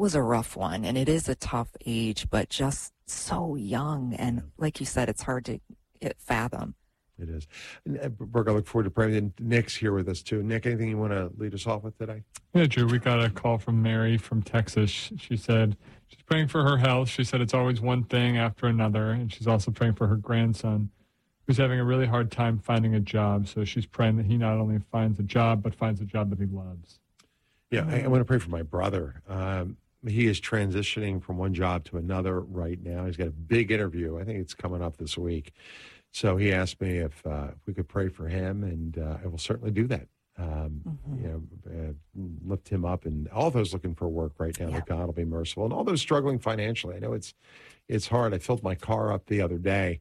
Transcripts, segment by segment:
was a rough one, and it is a tough age, but just so young. And like you said, it's hard to fathom. It is. Burke, I look forward to praying. And Nick's here with us, too. Nick, anything you want to lead us off with today? Yeah, Drew, we got a call from Mary from Texas. She said she's praying for her health. She said it's always one thing after another. And she's also praying for her grandson, who's having a really hard time finding a job. So she's praying that he not only finds a job, but finds a job that he loves. Yeah, I want to pray for my brother. He is transitioning from one job to another right now. He's got a big interview. I think it's coming up this week. So he asked me if we could pray for him, and I will certainly do that. Lift him up, and all those looking for work right now, that God will be merciful, and all those struggling financially. I know it's hard. I filled my car up the other day.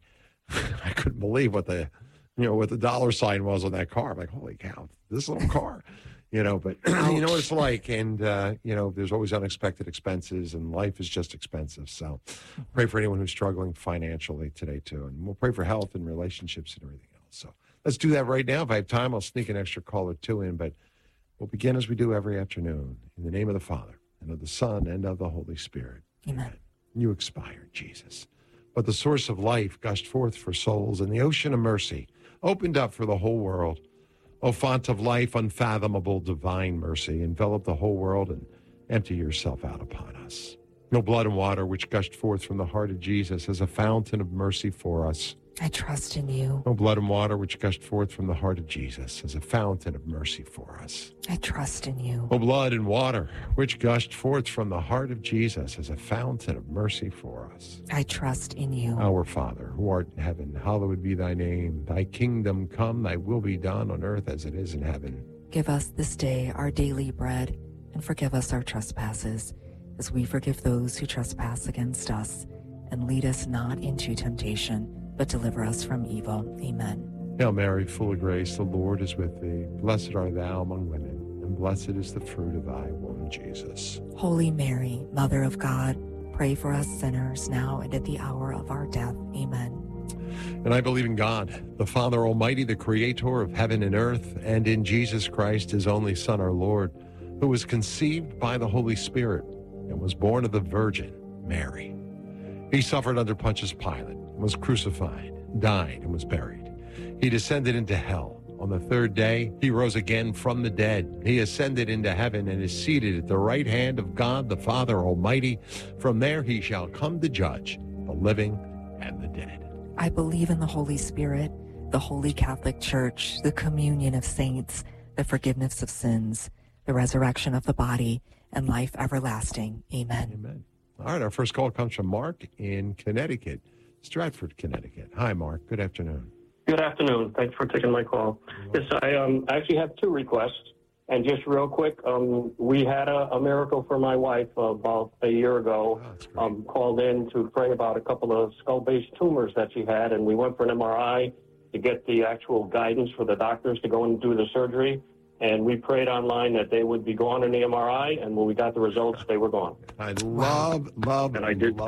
I couldn't believe what the dollar sign was on that car. I'm like, holy cow, this little car. But you know what it's like. And, there's always unexpected expenses, and life is just expensive. So pray for anyone who's struggling financially today, too. And we'll pray for health and relationships and everything else. So let's do that right now. If I have time, I'll sneak an extra call or two in. But we'll begin as we do every afternoon. In the name of the Father, and of the Son, and of the Holy Spirit. Amen. You expired, Jesus. But the source of life gushed forth for souls, and the ocean of mercy opened up for the whole world. O font of life, unfathomable divine mercy, envelop the whole world and empty yourself out upon us. No blood and water which gushed forth from the heart of Jesus as a fountain of mercy for us. I trust in you. No blood and water which gushed forth from the heart of Jesus as a fountain of mercy for us. I trust in you. No blood and water which gushed forth from the heart of Jesus as a fountain of mercy for us. I trust in you. Our Father, who art in heaven, hallowed be thy name. Thy kingdom come, thy will be done on earth as it is in heaven. Give us this day our daily bread, and forgive us our trespasses, as we forgive those who trespass against us. And lead us not into temptation, but deliver us from evil. Amen. Hail Mary, full of grace, the Lord is with thee. Blessed art thou among women, and blessed is the fruit of thy womb, Jesus. Holy Mary, Mother of God, pray for us sinners now and at the hour of our death. Amen. And I believe in God, the Father Almighty, the creator of heaven and earth, and in Jesus Christ, his only Son, our Lord, who was conceived by the Holy Spirit and was born of the Virgin Mary. He suffered under Pontius Pilate, was crucified, died, and was buried. He descended into hell. On the third day, he rose again from the dead. He ascended into heaven and is seated at the right hand of God, the Father Almighty. From there he shall come to judge the living and the dead. I believe in the Holy Spirit, the Holy Catholic Church, the communion of saints, the forgiveness of sins, the resurrection of the body, and life everlasting. Amen. Amen. All right, our first call comes from Mark in Connecticut, Stratford, Connecticut. Hi, Mark. Good afternoon. Good afternoon. Thanks for taking my call. Yes, I actually have two requests. And just real quick, we had a miracle for my wife about a year ago. Called in to pray about a couple of skull-based tumors that she had, and we went for an MRI to get the actual guidance for the doctors to go and do the surgery. And we prayed online that they would be gone in the MRI, and when we got the results, they were gone. I love that.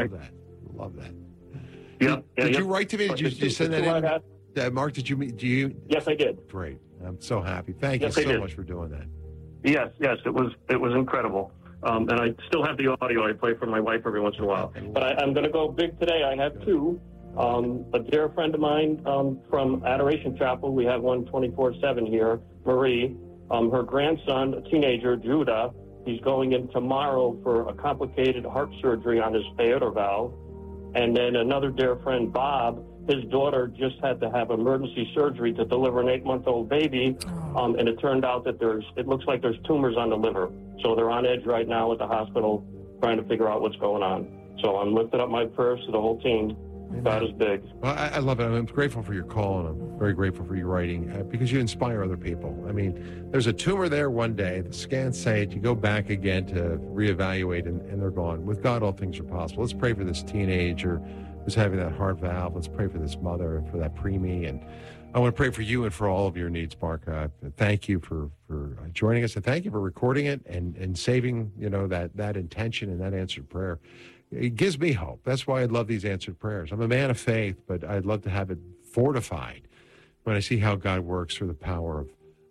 Love that. Yeah. Did you write to me? Did you send that in? Mark, did you? Yes, I did. Great. I'm so happy. Thank you so much for doing that. Yes, it was incredible. And I still have the audio. I play for my wife every once in a while. But I'm going to go big today. I have two. A dear friend of mine from Adoration Chapel, we have one 24/7 here, Marie. Her grandson, a teenager, Judah, he's going in tomorrow for a complicated heart surgery on his aorta valve. And then another dear friend, Bob, his daughter just had to have emergency surgery to deliver an 8-month-old baby. And it turned out that it looks like there's tumors on the liver. So they're on edge right now at the hospital trying to figure out what's going on. So I'm lifting up my prayers to the whole team. God is big. Well, I love it. I'm grateful for your call, and I'm very grateful for your writing because you inspire other people. I mean, there's a tumor there one day. The scans say it. You go back again to reevaluate, and they're gone. With God, all things are possible. Let's pray for this teenager who's having that heart valve. Let's pray for this mother and for that preemie. And I want to pray for you and for all of your needs, Mark. Thank you for joining us, and thank you for recording it and saving that intention and that answered prayer. It gives me hope. That's why I love these answered prayers. I'm a man of faith, but I'd love to have it fortified when I see how God works through the power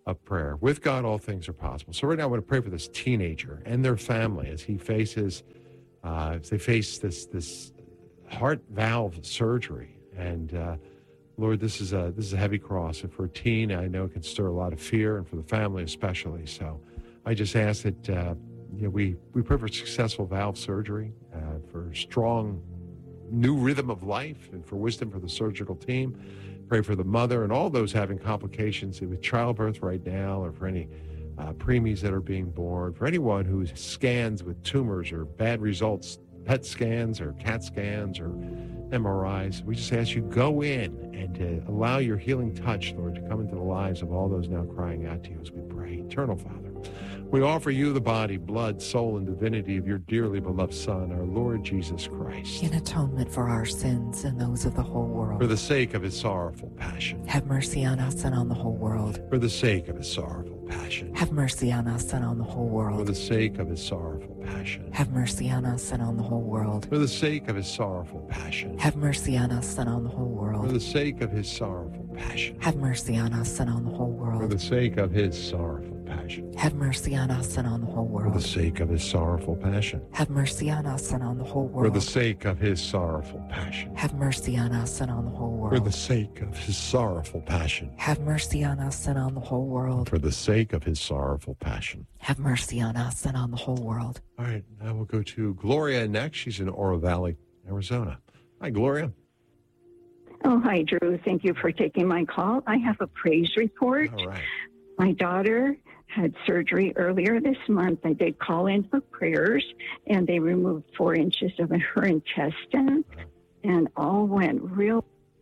of prayer. With God, all things are possible. So right now I want to pray for this teenager and their family as he faces, as they face this heart valve surgery. And Lord, this is a heavy cross. And for a teen, I know it can stir a lot of fear, and for the family especially. So I just ask that we pray for successful valve surgery, for strong new rhythm of life, and for wisdom for the surgical team. Pray for the mother and all those having complications with childbirth right now, or for any preemies that are being born, for anyone who scans with tumors or bad results, PET scans or CAT scans or MRIs. We just ask you, go in and to allow your healing touch, Lord, to come into the lives of all those now crying out to you as we pray. Eternal Father, we offer you the body, blood, soul, and divinity of your dearly beloved Son, our Lord Jesus Christ, in atonement for our sins and those of the whole world. For the sake of his sorrowful passion. Have mercy on us and on the whole world. For the sake of his sorrowful passion. Have mercy on us and on the whole world. For the sake of his sorrowful passion. Have mercy on us and on the whole world. For the sake of his sorrowful passion. Have mercy on us and on the whole world. For the sake of his sorrowful passion. Have mercy on us and on the whole world. For the sake of his sorrowful passion. Have mercy on us and on the whole world. For the sake of his sorrowful passion. Have mercy on us and on the whole world. For the sake of his sorrowful passion. Have mercy on us and on the whole world. For the sake of his sorrowful passion. Have mercy on us and on the whole world. For the sake of his sorrowful passion. Have mercy on us and on the whole world. All right, now we'll go to Gloria next. She's in Oro Valley, Arizona. Hi, Gloria. Oh, hi, Drew. Thank you for taking my call. I have a praise report. All right. My daughter had surgery earlier this month. I did call in for prayers, and they removed 4 inches of her intestine, and all went real.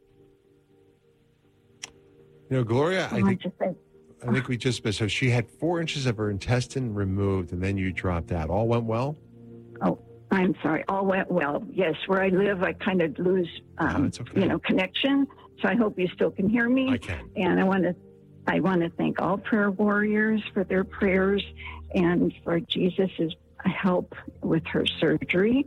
You know, Gloria, I think we just missed. So she had 4 inches of her intestine removed, and then you dropped out. All went well? Oh, I'm sorry. All went well. Yes, where I live, I kind of lose, it's okay. connection. So I hope you still can hear me. I can. And I want to thank all prayer warriors for their prayers and for Jesus's help with her surgery,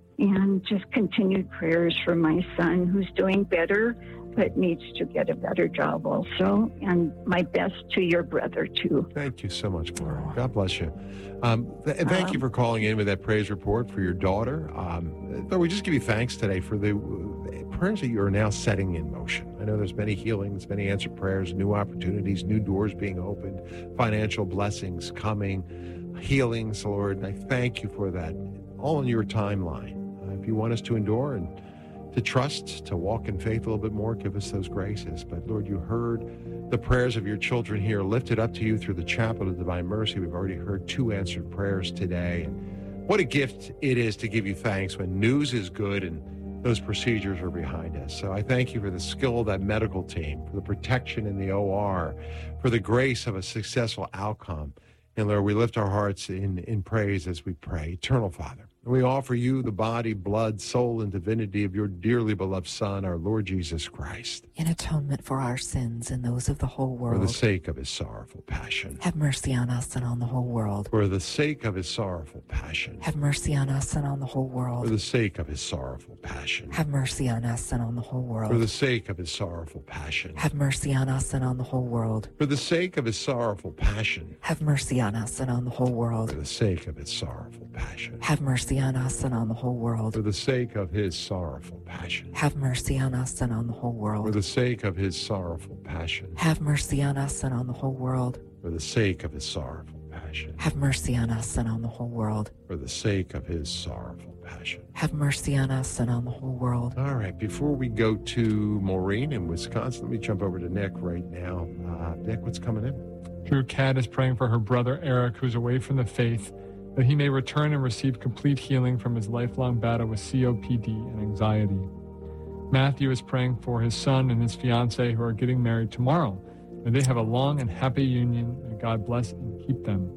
and just continued prayers for my son, who's doing better but needs to get a better job also. And my best to your brother, too. Thank you so much, Gloria. God bless you. And thank you for calling in with that praise report for your daughter. Lord, we just give you thanks today for the prayers that you are now setting in motion. I know there's many healings, many answered prayers, new opportunities, new doors being opened, financial blessings coming, healings, Lord. And I thank you for that, all in your timeline. If you want us to endure and to trust, to walk in faith a little bit more, give us those graces. But Lord, you heard the prayers of your children here lifted up to you through the Chapel of Divine Mercy. We've already heard 2 answered prayers today. And what a gift it is to give you thanks when news is good and those procedures are behind us. So I thank you for the skill of that medical team, for the protection in the OR, for the grace of a successful outcome. And Lord, we lift our hearts in praise as we pray. Eternal Father, we offer you the body, blood, soul, and divinity of your dearly beloved Son, our Lord Jesus Christ, in atonement for our sins and those of the whole for world. the sake of his sorrowful passion. Have mercy on us and on the whole world. For the sake of his sorrowful passion. Have mercy on us and on the whole world. For the sake of his sorrowful passion. Have mercy on us and on the whole world. For the sake of his sorrowful passion. Have mercy on us and on the whole world. For the sake of his sorrowful passion. Have mercy on us and on the whole world. For the sake of his sorrowful passion. Have mercy on us and on the whole world. For the sake of his sorrowful passion. Have mercy on us and on the whole For world. the sake of his sorrowful passion. Have mercy on us and on the whole world. For the sake of his sorrowful passion. Have mercy on us and on the whole world. For the sake of his sorrowful passion. Have mercy on us and on the whole world. All right, before we go to Maureen in Wisconsin, let me jump over to Nick right now. Nick, what's coming in? Drew Cat is praying for her brother Eric, who's away from the faith, that he may return and receive complete healing from his lifelong battle with COPD and anxiety. Matthew is praying for his son and his fiancée who are getting married tomorrow. May they have a long and happy union, and God bless and keep them.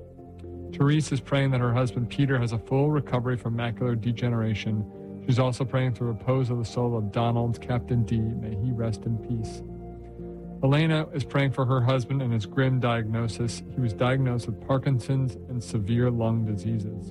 Therese is praying that her husband Peter has a full recovery from macular degeneration. She's also praying for repose of the soul of Donald, Captain D. May he rest in peace. Elena is praying for her husband and his grim diagnosis. He was diagnosed with Parkinson's and severe lung diseases.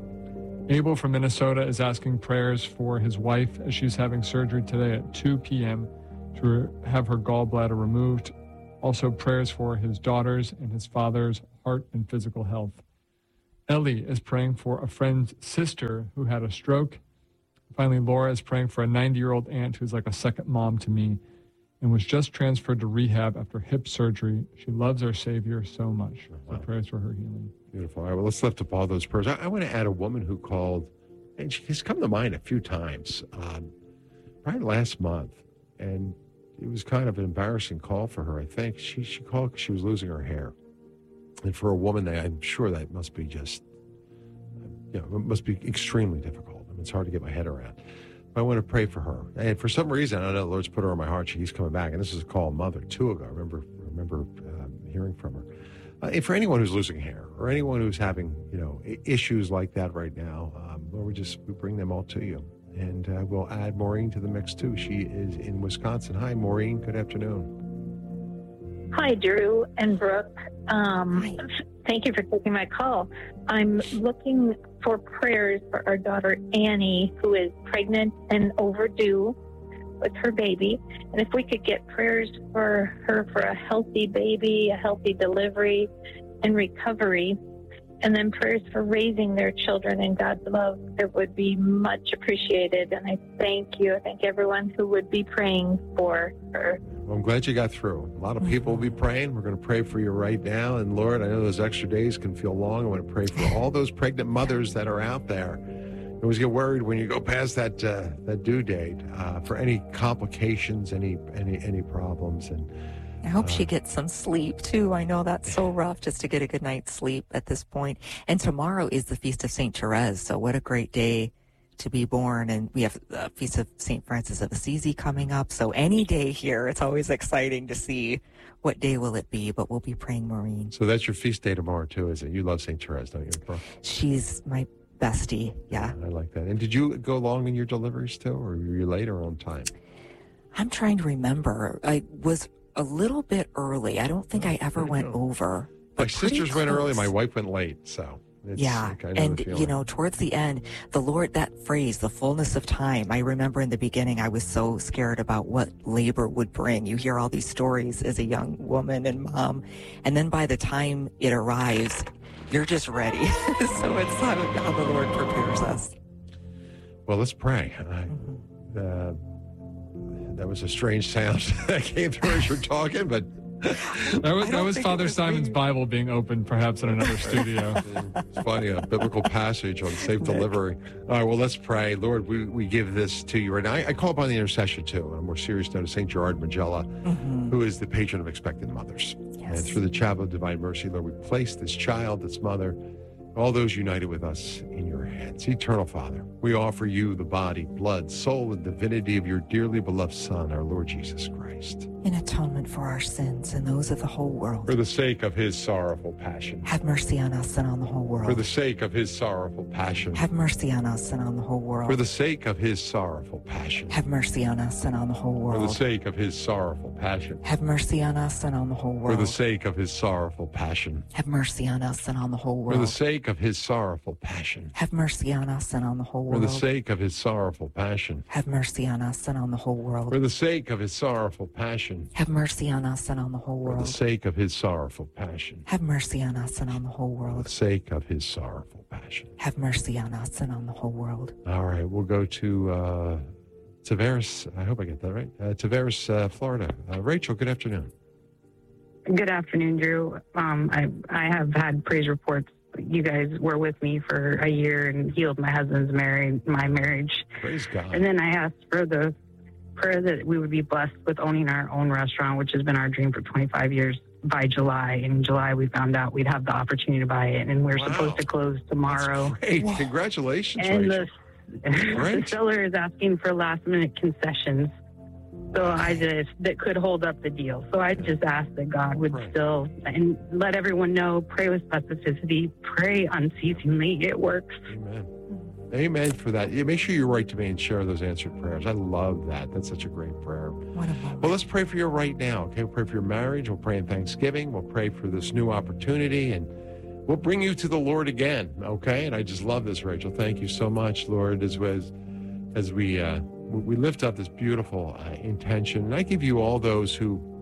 Abel from Minnesota is asking prayers for his wife as she's having surgery today at 2 p.m. to have her gallbladder removed. Also prayers for his daughters and his father's heart and physical health. Ellie is praying for a friend's sister who had a stroke. Finally, Laura is praying for a 90-year-old aunt who's like a second mom to me and was just transferred to rehab after hip surgery. She loves our Savior so much. So prayers for her healing. Beautiful. All right, well, let's lift up all those prayers. I want to add a woman who called, and she's come to mind a few times, probably last month, and it was kind of an embarrassing call for her. I think she called because she was losing her hair. And for a woman, I'm sure that must be just, it must be extremely difficult. I mean, it's hard to get my head around. But I want to pray for her. And for some reason, I don't know, the Lord's put her on my heart. She's coming back. And this is a call mother, 2 ago. I remember hearing from her. And for anyone who's losing hair or anyone who's having, issues like that right now, Lord, we bring them all to you. And we'll add Maureen to the mix, too. She is in Wisconsin. Hi, Maureen. Good afternoon. Hi, Drew and Brooke. Thank you for taking my call. I'm looking for prayers for our daughter, Annie, who is pregnant and overdue with her baby. And if we could get prayers for her for a healthy baby, a healthy delivery, and recovery, and then prayers for raising their children in God's love, it would be much appreciated. And I thank you. I thank everyone who would be praying for her. Well, I'm glad you got through. A lot of people will be praying. We're going to pray for you right now. And Lord, I know those extra days can feel long. I want to pray for all those pregnant mothers that are out there. You always get worried when you go past that due date for any complications, any problems. And I hope she gets some sleep, too. I know that's so rough just to get a good night's sleep at this point. And tomorrow is the Feast of St. Therese, so what a great day to be born. And we have the Feast of St. Francis of Assisi coming up, so any day here, it's always exciting to see what day will it be, but we'll be praying, Maureen. So that's your feast day tomorrow, too, is it? You love St. Therese, don't you, bro? She's my bestie, yeah. I like that. And did you go along in your deliveries, too, or were you late or on time? I'm trying to remember. I was a little bit early. I don't think I ever went over. My sisters went early. My wife went late. So yeah. And, towards the end, the Lord, that phrase, the fullness of time. I remember in the beginning, I was so scared about what labor would bring. You hear all these stories as a young woman and mom. And then by the time it arrives, you're just ready. So it's how the Lord prepares us. Well, let's pray. That was a strange sound that came through as you're talking, but that was Father Simon's Bible being opened, perhaps in another studio. It's funny, a biblical passage on safe delivery. All right, well, let's pray. Lord, we give this to you right now. I call upon the intercession, too, on a more serious note, of St. Gerard Majella, who is the patron of expectant mothers. Yes. And through the chapel of divine mercy, Lord, we place this child, this mother, all those united with us in your hands. Eternal Father, we offer you the body, blood, soul, and divinity of your dearly beloved Son, our Lord Jesus Christ. In atonement for our sins and those of the whole world. For the sake of his sorrowful passion. Have mercy on us and on the whole world. For the sake of his sorrowful passion. Have mercy on us and on the whole world. For the sake of his sorrowful passion. Have mercy on us and on the whole world. For the sake of his sorrowful passion. Have mercy on us and on the whole world. For the sake of his sorrowful passion. Have mercy on us and on the whole world. For the sake of his sorrowful passion. Have mercy on us and on the whole world. For the sake of his sorrowful passion. Have mercy on us and on the whole world. For the sake of his sorrowful passion. Have mercy on us and on the whole world. For the sake of his sorrowful passion. Have mercy on us and on the whole world. For the sake of his sorrowful passion. Have mercy on us and on the whole world. All right, we'll go to Tavares. I hope I get that right. Tavares, Florida. Rachel, good afternoon. Good afternoon, Drew. I have had praise reports. You guys were with me for a year and healed my husband's my marriage. Praise God. And then I asked for the prayer that we would be blessed with owning our own restaurant, which has been our dream for 25 years, by July. In July, we found out we'd have the opportunity to buy it, and we're supposed to close tomorrow. That's great. Wow. Congratulations, and Rachel. The seller is asking for last-minute concessions. So that could hold up the deal. So I just ask that God would still, and let everyone know, pray with specificity, pray unceasingly. It works. Amen. Amen for that. Yeah, make sure you write to me and share those answered prayers. I love that. That's such a great prayer. Well, let's pray for you right now. Okay, we'll pray for your marriage. We'll pray in Thanksgiving. We'll pray for this new opportunity, and we'll bring you to the Lord again. Okay, and I just love this, Rachel. Thank you so much, Lord, as we lift up this beautiful intention. And I give you all those who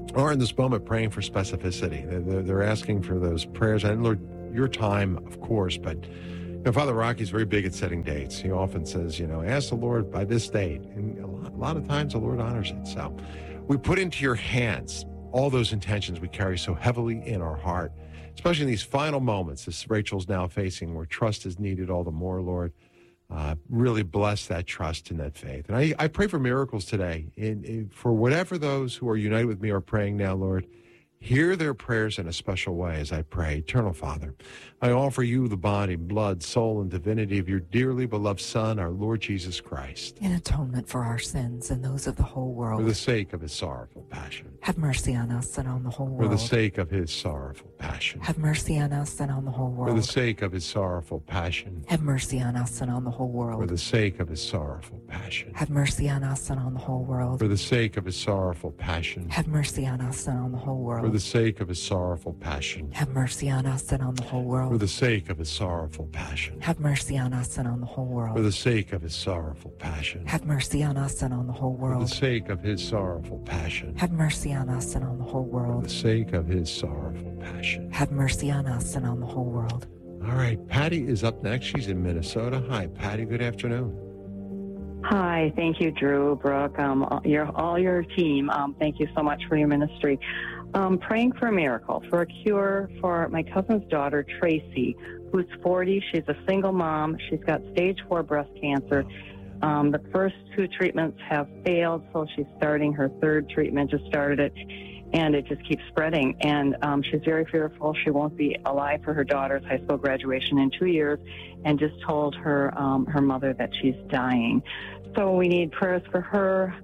are in this moment praying for specificity. They're asking for those prayers. And Lord, your time, of course, but Father Rocky's very big at setting dates. He often says, ask the Lord by this date. And a lot of times the Lord honors it. So we put into your hands all those intentions we carry so heavily in our heart, especially in these final moments, as Rachel's now facing, where trust is needed all the more, Lord. Really bless that trust and that faith. And I pray for miracles today. For whatever those who are united with me are praying now, Lord, hear their prayers in a special way as I pray. Eternal Father, I offer you the body, blood, soul, and divinity of your dearly beloved Son, our Lord Jesus Christ. In atonement for our sins and those of the whole world. For the sake of his sorrowful passion. Have mercy on us and on the whole world. For the sake of his sorrowful passion. Have mercy on us and on the whole world. For the sake of his sorrowful passion. Have mercy on us and on the whole world. For the sake of his sorrowful passion. Have mercy on us and on the whole world. For the sake of his sorrowful passion. Have mercy on us and on the whole world. For the sake of his sorrowful passion. Have mercy on us and on the whole world. For the sake of his sorrowful passion. Have mercy on us and on the whole world. For the sake of his sorrowful passion. Have mercy on us and on the whole world. For the sake of his sorrowful passion. Have mercy on us and on the whole world. For the sake of his sorrowful passion. Have mercy on us and on the whole world. All right, Patty is up next. She's in Minnesota. Hi, Patty. Good afternoon. Hi, thank you, Drew, Brooke, all your team. Thank you so much for your ministry. Praying for a miracle, for a cure for my cousin's daughter, Tracy, who's 40. She's a single mom. She's got stage 4 breast cancer. The first 2 treatments have failed, so she's starting her 3rd treatment, just started it, and it just keeps spreading. And she's very fearful she won't be alive for her daughter's high school graduation in 2 years, and just told her her mother that she's dying. So we need prayers for her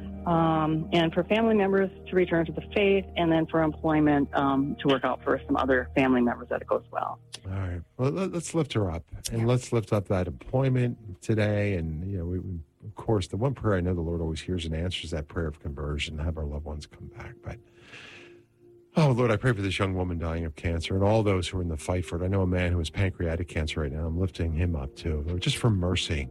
and for family members to return to the faith, and then for employment to work out for some other family members that it goes well. All right. Well, let's lift her up, and let's lift up that employment today. And, we, of course, the one prayer I know the Lord always hears and answers, that prayer of conversion, have our loved ones come back. But, oh, Lord, I pray for this young woman dying of cancer and all those who are in the fight for it. I know a man who has pancreatic cancer right now. I'm lifting him up, too, Lord, just for mercy.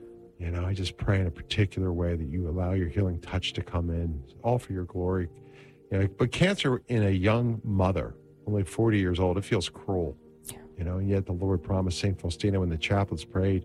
I just pray in a particular way that you allow your healing touch to come in, all for your glory. But cancer in a young mother, only 40 years old, it feels cruel. And yet the Lord promised St. Faustina when the chaplains prayed,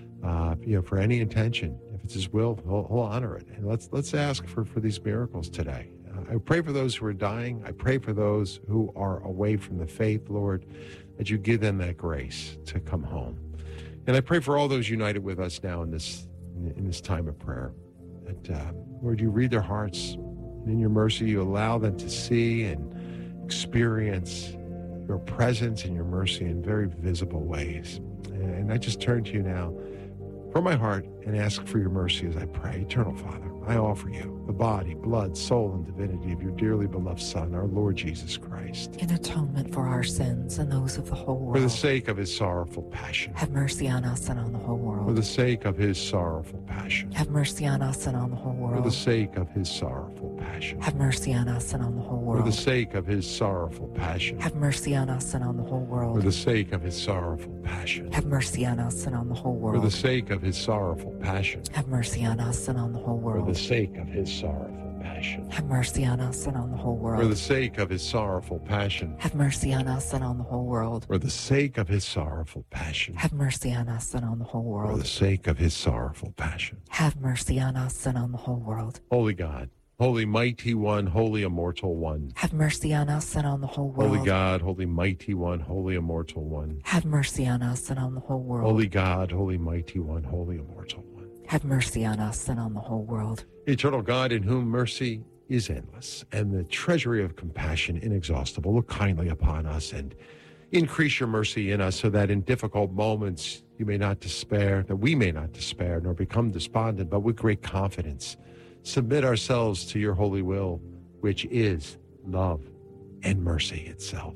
for any intention, if it's his will, he'll honor it. And let's ask for these miracles today. I pray for those who are dying. I pray for those who are away from the faith, Lord, that you give them that grace to come home. And I pray for all those united with us now in this time of prayer, that, Lord, you read their hearts, and in your mercy, you allow them to see and experience your presence and your mercy in very visible ways. And I just turn to you now from my heart and ask for your mercy as I pray. Eternal Father, I offer you the body, blood, soul, and divinity of your dearly beloved Son, our Lord Jesus Christ. In atonement for our sins and those of the whole world. For the sake of his sorrowful passion. Have mercy on us and on the whole world. For the sake of his sorrowful passion. Have mercy on us and on the whole world. For the sake of his sorrowful passion. Have mercy on us and on the whole world. For the sake of his sorrowful passion. Have mercy on us and on the whole world. For the sake of his sorrowful passion. Have mercy on us and on the whole world. For the sake of his sorrowful passion. Have mercy on us and on the whole world. For the sake of his sorrowful passion. Have mercy on us and on the whole world. For the sake of his sorrowful passion. Have mercy on us and on the whole world. For the sake of his sorrowful passion. Have mercy on us and on the whole world. For the sake of his sorrowful passion. Have mercy on us and on the whole world. Holy God, holy mighty one, holy immortal one. Have mercy on us and on the whole world. Holy God, holy mighty one, holy immortal one. Have mercy on us and on the whole world. Holy God, holy mighty one, holy immortal one. Have mercy on us and on the whole world. Eternal God, in whom mercy is endless and the treasury of compassion inexhaustible, look kindly upon us and increase your mercy in us so that in difficult moments you may not despair, that we may not despair nor become despondent, but with great confidence submit ourselves to your holy will, which is love and mercy itself.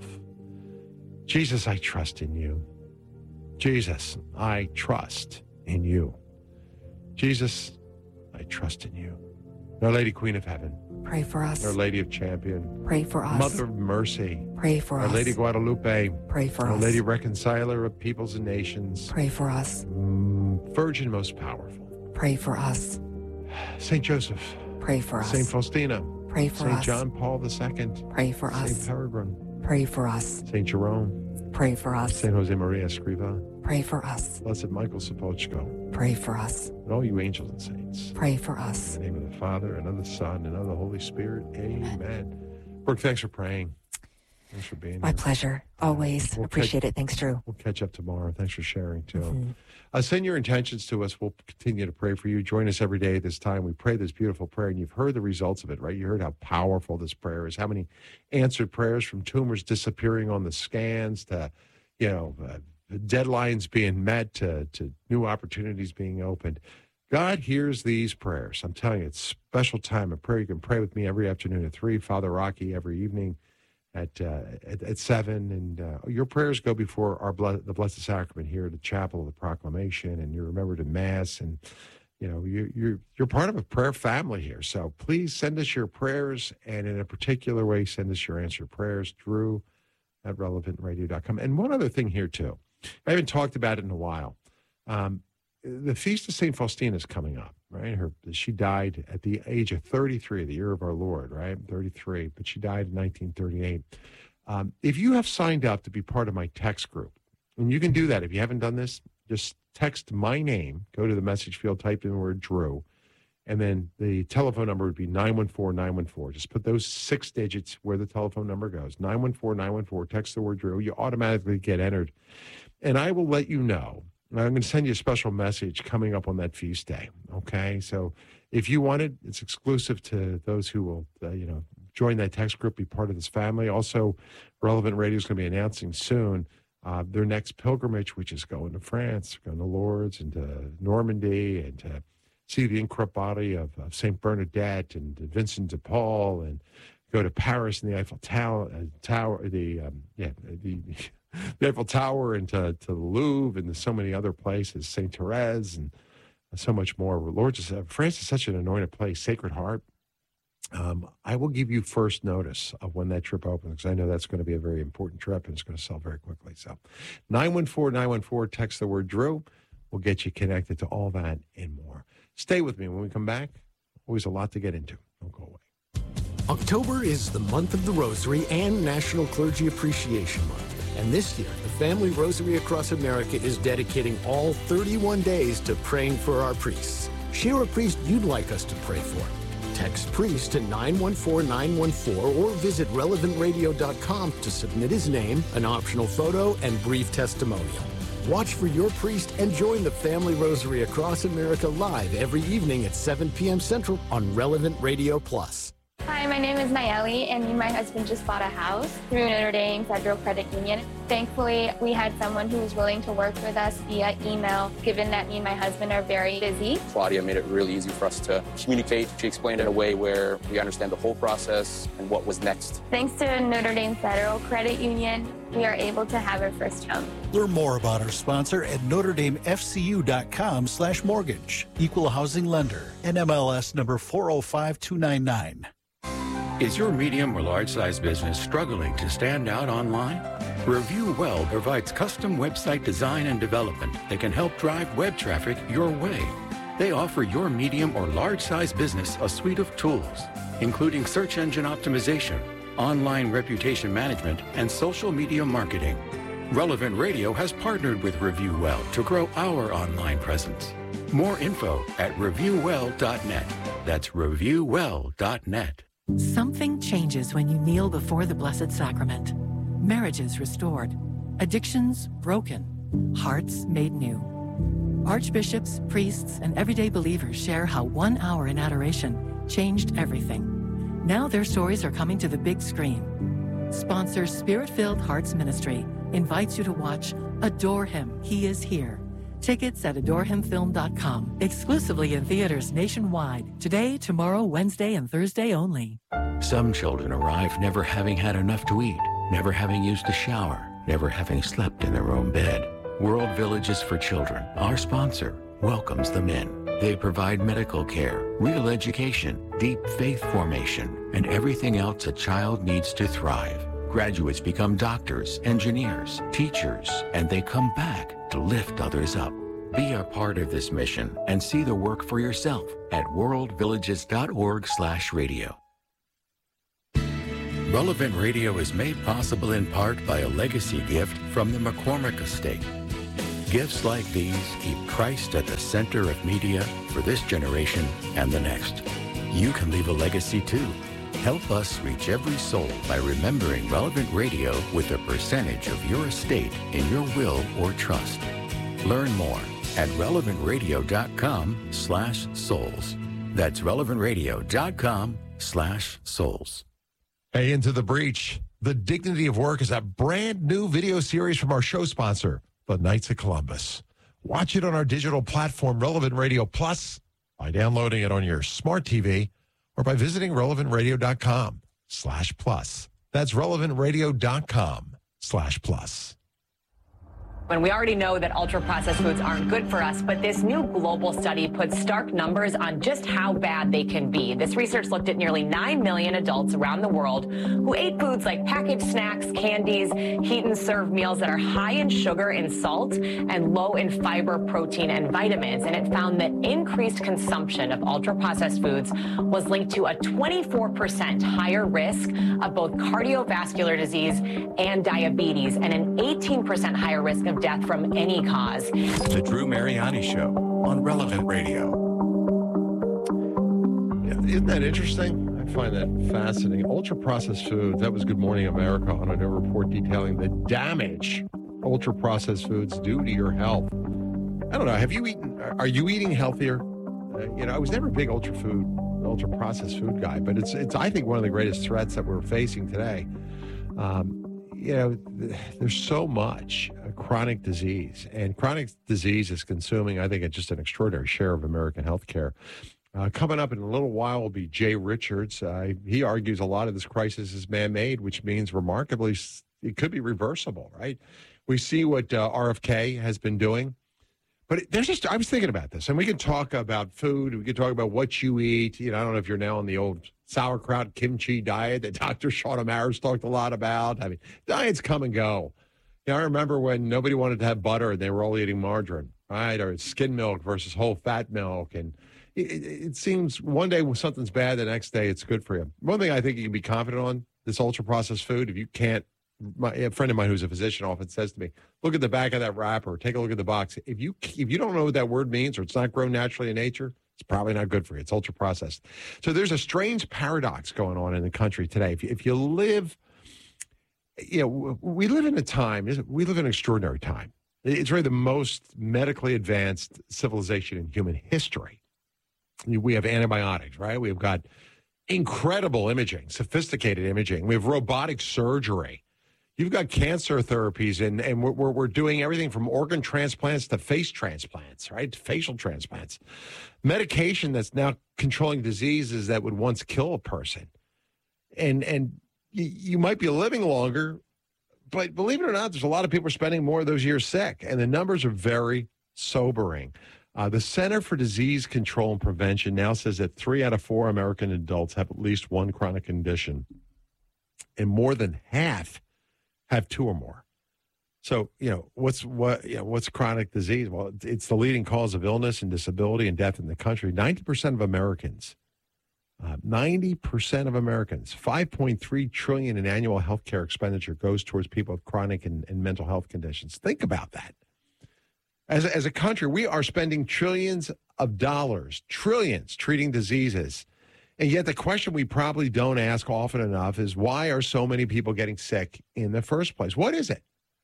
Jesus, I trust in you. Jesus, I trust in you. Jesus, I trust in you. Our Lady Queen of Heaven. Pray for us. Our Lady of Champion. Pray for us. Mother of Mercy. Pray for us. Our Lady Guadalupe. Pray for Our us. Lady Reconciler of Peoples and Nations. Pray for us. Virgin most powerful. Pray for us. Saint Joseph. Pray for us. Saint Faustina. Pray for St. us. John Paul II. Pray for us. St. Peregrine. Pray for us. St. Jerome. Pray for us. St. Jose Maria Escriva. Pray for us. Blessed Michael Sapochko. Pray for us. And all you angels and saints. Pray for us. In the name of the Father, and of the Son, and of the Holy Spirit. Amen. Brooke, thanks for praying. Thanks for being here. My pleasure. Always. Appreciate it. Thanks, Drew. We'll catch up tomorrow. Thanks for sharing, too. Send your intentions to us. We'll continue to pray for you. Join us every day at this time. We pray this beautiful prayer, and you've heard the results of it, right? You heard how powerful this prayer is, how many answered prayers, from tumors disappearing on the scans to, deadlines being met to new opportunities being opened. God hears these prayers. I'm telling you, it's a special time of prayer. You can pray with me every afternoon at 3, Father Rocky every evening at 7, and your prayers go before the Blessed Sacrament here at the Chapel of the Proclamation, and you're remembered in Mass, and you're part of a prayer family here. So please send us your prayers, and in a particular way, send us your answered prayers, Drew at relevantradio.com. And one other thing here too, I haven't talked about it in a while. The Feast of St. Faustina is coming up, right? She died at the age of 33, the year of our Lord, right? 33, but she died in 1938. If you have signed up to be part of my text group, and you can do that if you haven't done this, just text my name, go to the message field, type in the word Drew, and then the telephone number would be 914-914. Just put those 6 digits where the telephone number goes, 914-914, text the word Drew. You automatically get entered, and I will let you know. I'm going to send you a special message coming up on that feast day, okay? So if you want it, it's exclusive to those who will, join that text group, be part of this family. Also, Relevant Radio is going to be announcing soon their next pilgrimage, which is going to France, going to Lourdes and to Normandy, and to see the incorrupt body of St. Bernadette and Vincent de Paul, and go to Paris and the Eiffel Tower, the Eiffel Tower, and to the Louvre, and to so many other places, St. Therese, and so much more. France is such an anointed place, Sacred Heart. I will give you first notice of when that trip opens, because I know that's going to be a very important trip, and it's going to sell very quickly. So 914-914, text the word Drew. We'll get you connected to all that and more. Stay with me when we come back. Always a lot to get into. Don't go away. October is the month of the Rosary and National Clergy Appreciation Month. And this year, the Family Rosary across America is dedicating all 31 days to praying for our priests. Share a priest you'd like us to pray for. Text priest to 914-914 or visit relevantradio.com to submit his name, an optional photo, and brief testimonial. Watch for your priest and join the Family Rosary across America live every evening at 7 p.m. Central on Relevant Radio Plus. Hi, my name is Nayeli, and me and my husband just bought a house through Notre Dame Federal Credit Union. Thankfully, we had someone who was willing to work with us via email, given that me and my husband are very busy. Claudia made it really easy for us to communicate. She explained it in a way where we understand the whole process and what was next. Thanks to Notre Dame Federal Credit Union, we are able to have our first home. Learn more about our sponsor at NotreDameFCU.com/mortgage. Equal housing lender. NMLS number 405299. Is your medium or large-size business struggling to stand out online? Review Well provides custom website design and development that can help drive web traffic your way. They offer your medium or large-size business a suite of tools, including search engine optimization, online reputation management, and social media marketing. Relevant Radio has partnered with Review Well to grow our online presence. More info at reviewwell.net. That's reviewwell.net. Something changes when you kneel before the Blessed Sacrament. Marriages restored, addictions broken, hearts made new. Archbishops, priests, and everyday believers share how 1 hour in adoration changed everything. Now their stories are coming to the big screen. Sponsor Spirit-Filled Hearts Ministry invites you to watch Adore Him, He is Here. Tickets at adorehimfilm.com. Exclusively in theaters nationwide. Today, tomorrow, Wednesday, and Thursday only. Some children arrive never having had enough to eat, never having used a shower, never having slept in their own bed. World Villages for Children, our sponsor, welcomes them in. They provide medical care, real education, deep faith formation, and everything else a child needs to thrive. Graduates become doctors, engineers, teachers, and they come back to lift others up. Be a part of this mission and see the work for yourself at worldvillages.org/radio. Relevant Radio is made possible in part by a legacy gift from the McCormick Estate. Gifts like these keep Christ at the center of media for this generation and the next. You can leave a legacy too. Help us reach every soul by remembering Relevant Radio with a percentage of your estate in your will or trust. Learn more at relevantradio.com/souls. That's relevantradio.com/souls. Hey, Into the Breach. The Dignity of Work is a brand new video series from our show sponsor, the Knights of Columbus. Watch it on our digital platform, Relevant Radio Plus, by downloading it on your smart TV or by visiting relevantradio.com/plus. That's relevantradio.com/plus. And we already know that ultra-processed foods aren't good for us, but this new global study puts stark numbers on just how bad they can be. This research looked at nearly 9 million adults around the world who ate foods like packaged snacks, candies, heat and serve meals that are high in sugar and salt and low in fiber, protein, and vitamins. And it found that increased consumption of ultra-processed foods was linked to a 24% higher risk of both cardiovascular disease and diabetes, and an 18% higher risk of death from any cause. The Drew Mariani Show on Relevant Radio. Yeah, isn't that interesting? I find that fascinating. Ultra-processed foods, that was Good Morning America on a new report detailing the damage ultra-processed foods do to your health. I don't know, are you eating healthier? I was never a big ultra-processed food guy, but it's I think one of the greatest threats that we're facing today. There's so much chronic disease, and chronic disease is consuming, I think, just an extraordinary share of American healthcare. Coming up in a little while will be Jay Richards. He argues a lot of this crisis is man-made, which means remarkably it could be reversible, right? We see what RFK has been doing. But I was thinking about this, and we can talk about food. We can talk about what you eat. I don't know if you're now on the old sauerkraut kimchi diet that Dr. Shawn Amaris talked a lot about. I mean, diets come and go. I remember when nobody wanted to have butter and they were all eating margarine, right? Or skim milk versus whole fat milk. And it seems one day when something's bad, the next day it's good for you. One thing I think you can be confident on, this ultra-processed food, if you can't, a friend of mine who's a physician often says to me, look at the back of that wrapper, take a look at the box. If you don't know what that word means, or it's not grown naturally in nature, it's probably not good for you. It's ultra-processed. So there's a strange paradox going on in the country today. If you live, we live in an extraordinary time. It's really the most medically advanced civilization in human history. We have antibiotics, right? We've got incredible imaging, sophisticated imaging. We have robotic surgery. You've got cancer therapies, and we're doing everything from organ transplants to face transplants, right? Facial transplants. Medication that's now controlling diseases that would once kill a person. And you might be living longer, but believe it or not, there's a lot of people spending more of those years sick, and the numbers are very sobering. The Center for Disease Control and Prevention now says that 3 out of 4 American adults have at least one chronic condition, and more than half have 2 or more. So, what's chronic disease? Well, it's the leading cause of illness and disability and death in the country. 90% of Americans, 5.3 trillion in annual healthcare expenditure goes towards people with chronic and mental health conditions. Think about that. As a country, we are spending trillions of dollars, treating diseases. And yet the question we probably don't ask often enough is, why are so many people getting sick in the first place? What is it?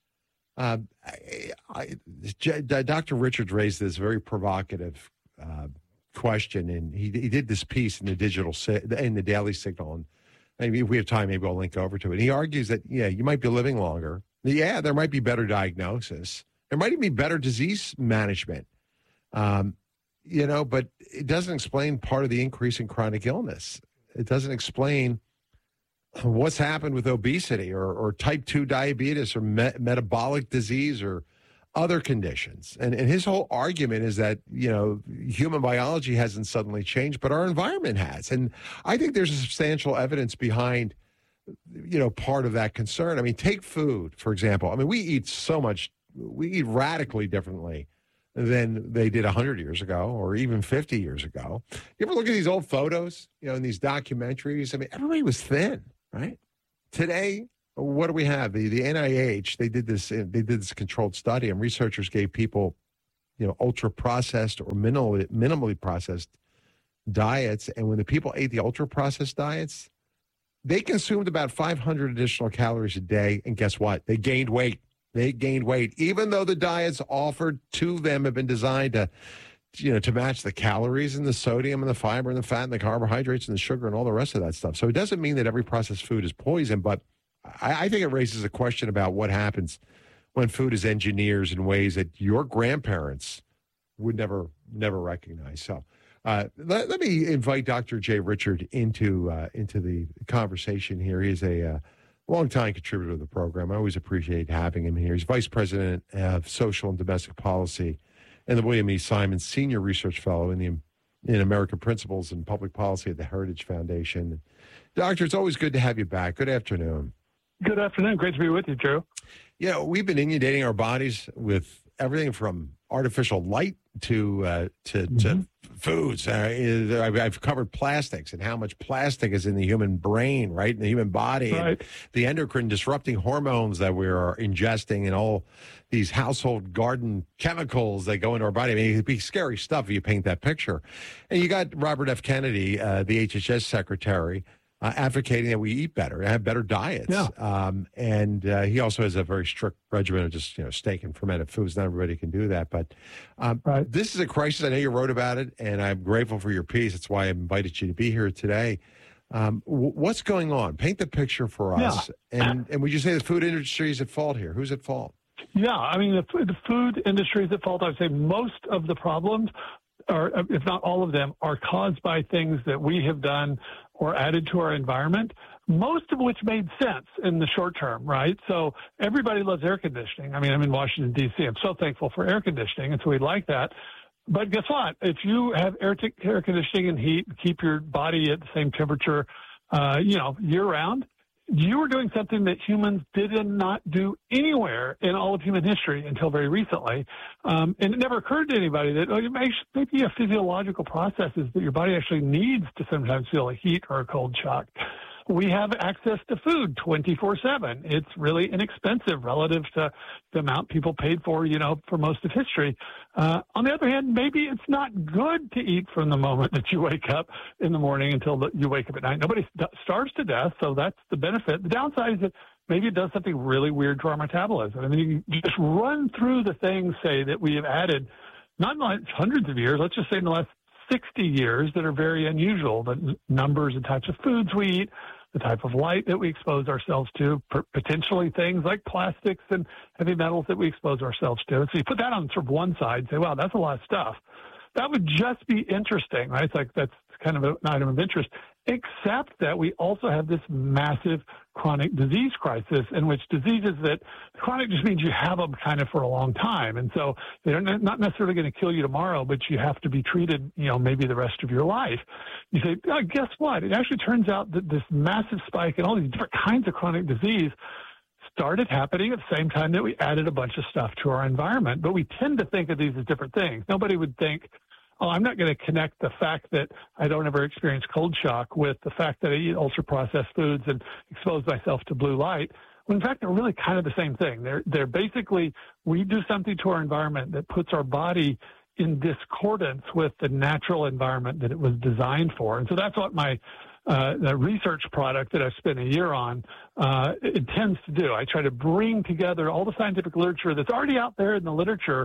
Dr. Richards raised this very provocative question, and he did this piece in the Daily Signal. And maybe if we have time, maybe I'll link over to it. He argues that, you might be living longer. Yeah, there might be better diagnosis. There might even be better disease management. But it doesn't explain part of the increase in chronic illness. It doesn't explain what's happened with obesity or type 2 diabetes or metabolic disease or other conditions. And his whole argument is that, human biology hasn't suddenly changed, but our environment has. And I think there's a substantial evidence behind, part of that concern. I mean, take food, for example. I mean, we eat radically differently than they did 100 years ago or even 50 years ago. You ever look at these old photos, in these documentaries? I mean, everybody was thin, right? Today, what do we have? The NIH, they did this controlled study, and researchers gave people, ultra processed or minimally processed diets. And when the people ate the ultra processed diets, they consumed about 500 additional calories a day. And guess what? They gained weight. Even though the diets offered to them have been designed to match the calories and the sodium and the fiber and the fat and the carbohydrates and the sugar and all the rest of that stuff. So it doesn't mean that every processed food is poison, but I think it raises a question about what happens when food is engineered in ways that your grandparents would never recognize. So let me invite Dr. Jay Richard into the conversation here. He's a longtime contributor to the program. I always appreciate having him here. He's Vice President of Social and Domestic Policy and the William E. Simon Senior Research Fellow in American Principles and Public Policy at the Heritage Foundation. Doctor, it's always good to have you back. Good afternoon. Good afternoon. Great to be with you, Drew. Yeah, we've been inundating our bodies with everything from artificial light to foods. I've covered plastics and how much plastic is in the human brain, right, in the human body, right. And the endocrine disrupting hormones that we are ingesting and all these household garden chemicals that go into our body. I mean, it'd be scary stuff if you paint that picture. And you got Robert F. Kennedy, the HHS secretary, advocating that we eat better, have better diets. Yeah. And he also has a very strict regimen of just, steak and fermented foods. Not everybody can do that. But This is a crisis. I know you wrote about it, and I'm grateful for your piece. That's why I invited you to be here today. What's going on? Paint the picture for us. Yeah. And would you say the food industry is at fault here? Who's at fault? Yeah, I mean, the food industry is at fault. I would say most of the problems, or if not all of them, are caused by things that we have done or added to our environment, most of which made sense in the short term, right? So everybody loves air conditioning. I mean, I'm in Washington, D.C. I'm so thankful for air conditioning, and so we like that. But guess what? If you have air conditioning and heat, keep your body at the same temperature, year-round, you are doing something that humans did not do anywhere in all of human history until very recently. And it never occurred to anybody that maybe you have physiological processes that your body actually needs to sometimes feel a heat or a cold shock. We have access to food 24/7. It's really inexpensive relative to the amount people paid for, for most of history. On the other hand, maybe it's not good to eat from the moment that you wake up in the morning until you wake up at night. Nobody starves to death, so that's the benefit. The downside is that maybe it does something really weird to our metabolism. I mean, you just run through the things, say, that we have added, not in the last hundreds of years, let's just say in the last 60 years, that are very unusual. The numbers and types of foods we eat, the type of light that we expose ourselves to, potentially things like plastics and heavy metals that we expose ourselves to. So you put that on sort of one side and say, wow, that's a lot of stuff. That would just be interesting, right? It's like that's kind of an item of interest, except that we also have this massive chronic disease crisis, in which diseases that chronic just means you have them kind of for a long time. And so they're not necessarily going to kill you tomorrow, but you have to be treated, maybe the rest of your life. You say, oh, guess what? It actually turns out that this massive spike in all these different kinds of chronic disease started happening at the same time that we added a bunch of stuff to our environment. But we tend to think of these as different things. Nobody would think, oh, I'm not going to connect the fact that I don't ever experience cold shock with the fact that I eat ultra-processed foods and expose myself to blue light. When in fact, they're really kind of the same thing. They're basically, we do something to our environment that puts our body in discordance with the natural environment that it was designed for. And so that's what my the research product that I've spent a year on intends to do. I try to bring together all the scientific literature that's already out there in the literature,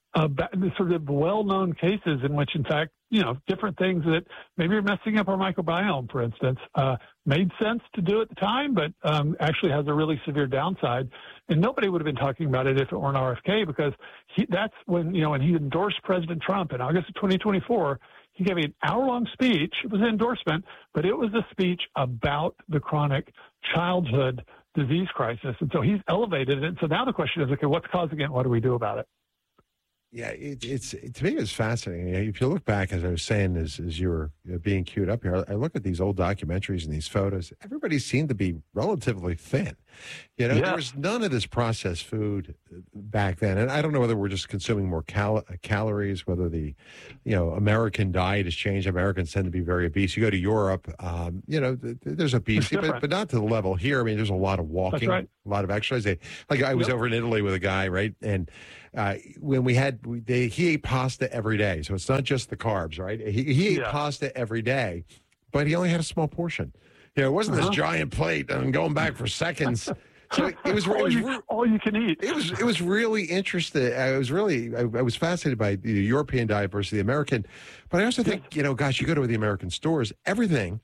sort of well-known cases in which, in fact, different things that maybe are messing up our microbiome, for instance, made sense to do at the time, but actually has a really severe downside. And nobody would have been talking about it if it weren't RFK, because that's when, when he endorsed President Trump in August of 2024, he gave me an hour-long speech. It was an endorsement, but it was a speech about the chronic childhood disease crisis. And so he's elevated it. So now the question is, okay, what's causing it? What do we do about it? Yeah, it's to me, it's fascinating. If you look back, as I was saying, as you were being queued up here, I look at these old documentaries and these photos. Everybody seemed to be relatively thin. There was none of this processed food back then. And I don't know whether we're just consuming more calories, whether the, American diet has changed. Americans tend to be very obese. You go to Europe, there's obesity, but not to the level here. I mean, there's a lot of walking, a lot of exercise. I was over in Italy with a guy, right? And when he ate pasta every day. So it's not just the carbs, right? He ate pasta every day, but he only had a small portion. It wasn't this giant plate and going back for seconds. So it was all you can eat. It was really interesting. I was fascinated by the European diet versus the American. But I also think, you go to the American stores, everything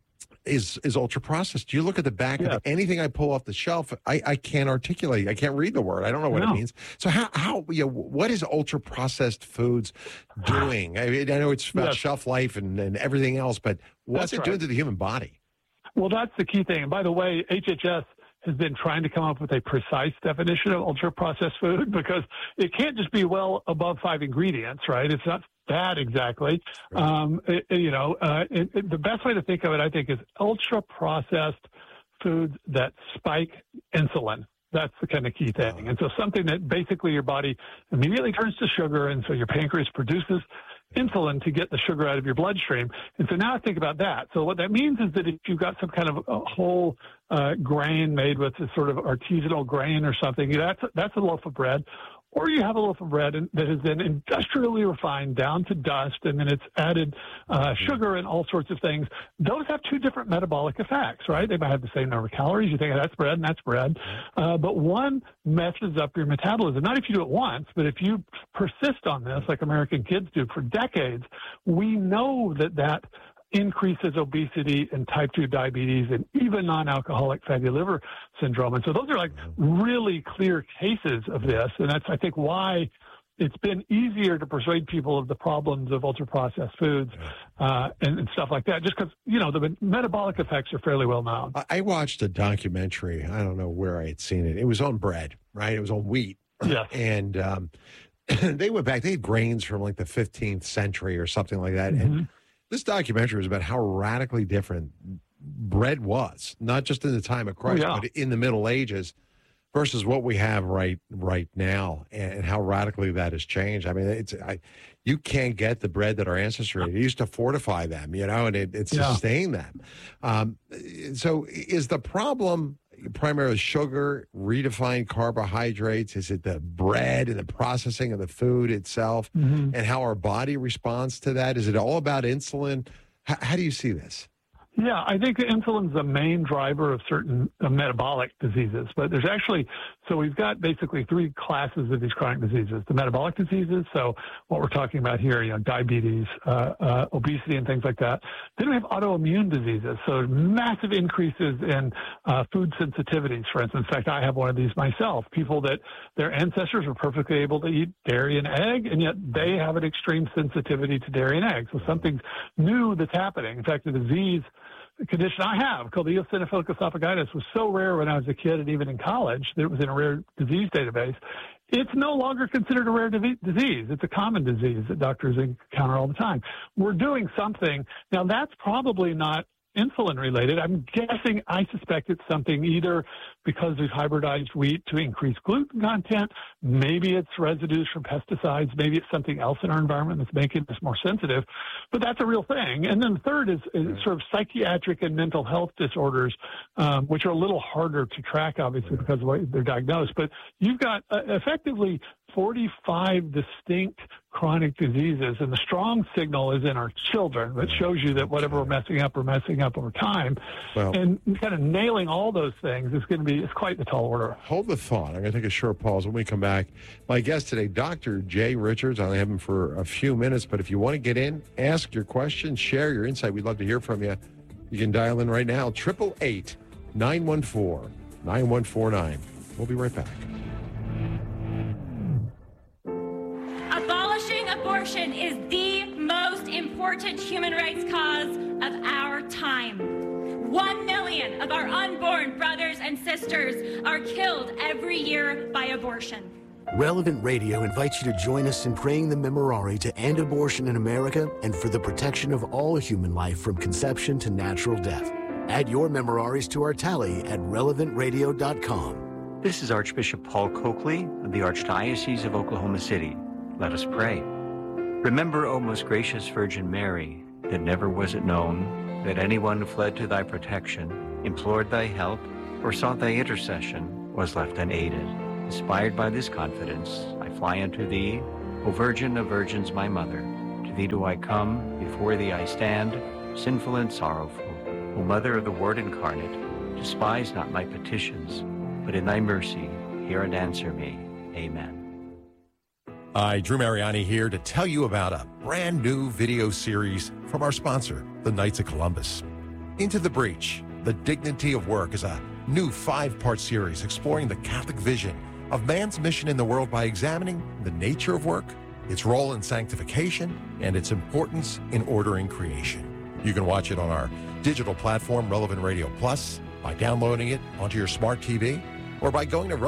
is ultra processed. You look at the back of anything I pull off the shelf, I can't articulate. I can't read the word. I don't know what it means. So how what is ultra processed foods doing? I mean, I know it's about shelf life and everything else, but what's it doing to the human body? Well, that's the key thing. And by the way, HHS has been trying to come up with a precise definition of ultra-processed food because it can't just be well above 5 ingredients, right? It's not that exactly. Right. The best way to think of it, I think, is ultra-processed foods that spike insulin. That's the kind of key thing. And so something that basically your body immediately turns to sugar, and so your pancreas produces insulin to get the sugar out of your bloodstream. And so now think about that. So what that means is that if you've got some kind of a whole grain made with a sort of artisanal grain or something, that's a loaf of bread. Or you have a loaf of bread that has been industrially refined down to dust, and then it's added sugar and all sorts of things. Those have two different metabolic effects, right? They might have the same number of calories. You think, that's bread and that's bread. But one messes up your metabolism. Not if you do it once, but if you persist on this, like American kids do for decades, we know that increases obesity and type 2 diabetes and even non-alcoholic fatty liver syndrome. And so those are like really clear cases of this. And that's, I think, why it's been easier to persuade people of the problems of ultra-processed foods and stuff like that, just because, the metabolic effects are fairly well known. I watched a documentary. I don't know where I had seen it. It was on bread, right? It was on wheat. Yeah. And they went back. They had grains from like the 15th century or something like that. Mm-hmm. And this documentary was about how radically different bread was, not just in the time of Christ, but in the Middle Ages versus what we have right now, and how radically that has changed. I mean, you can't get the bread that our ancestors ate. It used to fortify them, and it sustained them. So is the problem primarily sugar, redefined carbohydrates? Is it the bread and the processing of the food itself and how our body responds to that? Is it all about insulin? How do you see this? Yeah, I think insulin is the main driver of certain metabolic diseases. But there's actually, so we've got basically 3 classes of these chronic diseases. The metabolic diseases, so what we're talking about here, diabetes, obesity, and things like that. Then we have autoimmune diseases, so massive increases in food sensitivities, for instance. In fact, I have one of these myself. People that their ancestors were perfectly able to eat dairy and egg, and yet they have an extreme sensitivity to dairy and egg. So something new that's happening. In fact, the disease condition I have called eosinophilic esophagitis was so rare when I was a kid and even in college that it was in a rare disease database. It's no longer considered a rare disease. It's a common disease that doctors encounter all the time. We're doing something. Now, that's probably not insulin related. I'm guessing, I suspect it's something either because we've hybridized wheat to increase gluten content, maybe it's residues from pesticides, maybe it's something else in our environment that's making us more sensitive, but that's a real thing. And then the third is sort of psychiatric and mental health disorders, which are a little harder to track, obviously, because of the way they're diagnosed. But you've got effectively 45 distinct chronic diseases, and the strong signal is in our children that shows you that whatever we're messing up over time. Well, and kind of nailing all those things is going to be, it's quite the tall order. Hold the thought. I'm going to take a short pause. When we come back, my guest today, Dr. Jay Richards. I only have him for a few minutes, but if you want to get in, ask your question, share your insight. We'd love to hear from you. You can dial in right now, 888-914-9149. We'll be right back. Abolishing abortion is the most important human rights cause of our time. 1 million of our unborn brothers and sisters are killed every year by abortion. Relevant Radio invites you to join us in praying the Memorare to end abortion in America and for the protection of all human life from conception to natural death. Add your Memoraries to our tally at relevantradio.com. This is Archbishop Paul Coakley of the Archdiocese of Oklahoma City. Let us pray. Remember, O most gracious Virgin Mary, that never was it known that anyone who fled to thy protection, implored thy help, or sought thy intercession was left unaided. Inspired by this confidence, I fly unto thee, O Virgin of Virgins, my Mother. To thee do I come, before thee I stand, sinful and sorrowful. O Mother of the Word incarnate, despise not my petitions, but in thy mercy hear and answer me. Amen. Hi, Drew Mariani here to tell you about a brand new video series from our sponsor, the Knights of Columbus. Into the Breach, The Dignity of Work is a new 5-part series exploring the Catholic vision of man's mission in the world by examining the nature of work, its role in sanctification, and its importance in ordering creation. You can watch it on our digital platform, Relevant Radio Plus, by downloading it onto your smart TV, or by going to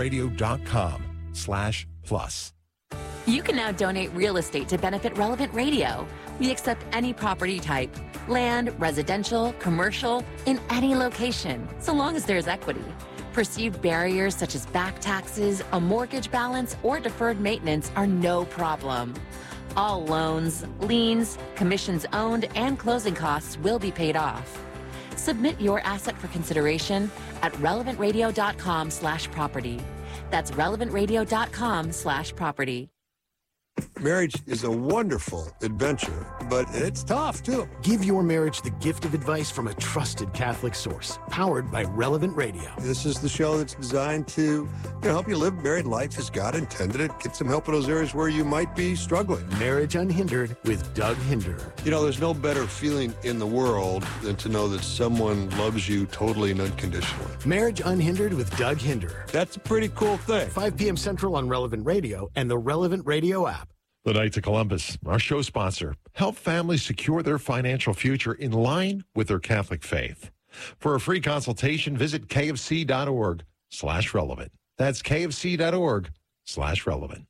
relevantradio.com/plus. You can now donate real estate to benefit Relevant Radio. We accept any property type, land, residential, commercial, in any location, so long as there's equity. Perceived barriers such as back taxes, a mortgage balance, or deferred maintenance are no problem. All loans, liens, commissions owned, and closing costs will be paid off. Submit your asset for consideration at relevantradio.com/property. That's relevantradio.com/property. Marriage is a wonderful adventure, but it's tough, too. Give your marriage the gift of advice from a trusted Catholic source, powered by Relevant Radio. This is the show that's designed to help you live married life as God intended it. Get some help in those areas where you might be struggling. Marriage Unhindered with Doug Hinder. There's no better feeling in the world than to know that someone loves you totally and unconditionally. Marriage Unhindered with Doug Hinder. That's a pretty cool thing. 5 p.m. Central on Relevant Radio and the Relevant Radio app. The Knights of Columbus, our show sponsor, help families secure their financial future in line with their Catholic faith. For a free consultation, visit kfc.org/relevant. That's kfc.org/relevant.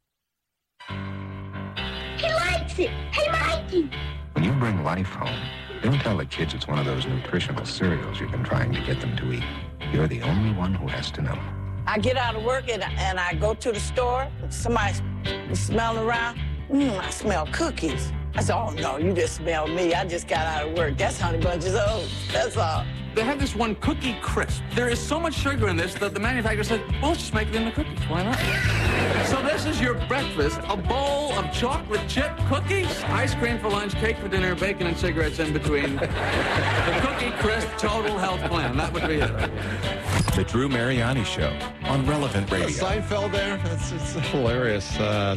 He likes it. Hey, Mikey. When you bring life home, don't tell the kids it's one of those nutritional cereals you've been trying to get them to eat. You're the only one who has to know. I get out of work and I go to the store. Somebody's smelling around. I smell cookies. I said, oh, no, you just smell me. I just got out of work. That's Honey Bunches of Oats. That's all. They have this one Cookie Crisp. There is so much sugar in this that the manufacturer said, well, let's just make it into cookies. Why not? So this is your breakfast, a bowl of chocolate chip cookies, ice cream for lunch, cake for dinner, bacon and cigarettes in between. The Cookie Crisp Total Health Plan. That would be it. The Drew Mariani Show on Relevant Radio. Seinfeld there. It's hilarious.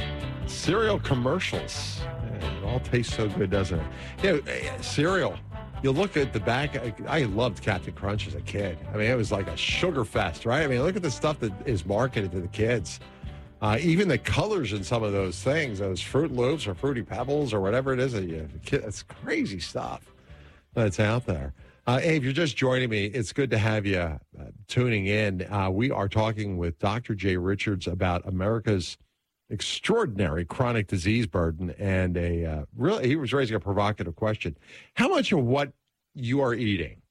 Cereal commercials. It all tastes so good, doesn't it? Cereal. You look at the back. I loved Captain Crunch as a kid. I mean, it was like a sugar fest, right? I mean, look at the stuff that is marketed to the kids. Even the colors in some of those things, those Fruit Loops or Fruity Pebbles or whatever it is. It's crazy stuff that's out there. Hey, if you're just joining me, it's good to have you tuning in. We are talking with Dr. Jay Richards about America's extraordinary chronic disease burden, and he was raising a provocative question. How much of what you are eating